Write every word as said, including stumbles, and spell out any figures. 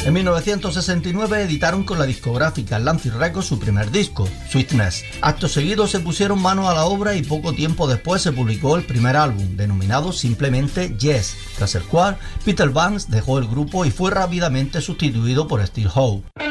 En mil novecientos sesenta y nueve editaron con la discográfica Atlantic Records su primer disco, Sweetness. Acto seguido se pusieron manos a la obra y poco tiempo después se publicó el primer álbum, denominado simplemente Yes, tras el cual Peter Banks dejó el grupo y fue rápidamente sustituido por Steve Howe.